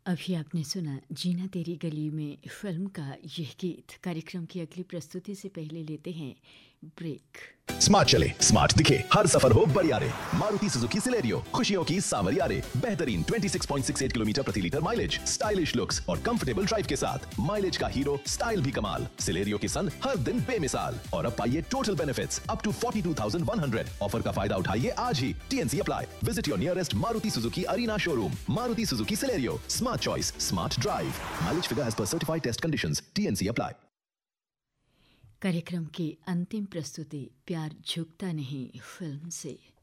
अभी आपने सुना जीना तेरी गली में फिल्म का यह गीत। कार्यक्रम की अगली प्रस्तुति से पहले लेते हैं ब्रेक। स्मार्ट चले स्मार्ट दिखे, हर सफर हो बढ़िया। मारुति सुजुकी सिलेरियो, खुशियों की सावरिया रे। बेहतरीन 26.68 किलोमीटर प्रति लीटर माइलेज, स्टाइलिश लुक्स और कंफर्टेबल ड्राइव के साथ माइलेज का हीरो, स्टाइल भी कमाल। सिलेरियो की सन हर दिन बेमिसाल। और अब पाइए total benefits up to 42,100। Offer का फायदा उठाइए आज ही। TNC apply. Visit your nearest Maruti Suzuki arena showroom. Maruti Suzuki Celerio, smart choice, smart drive. Mileage figure as per certified test conditions. TNC apply. कार्यक्रम की अंतिम प्रस्तुति प्यार झुकता नहीं फिल्म से।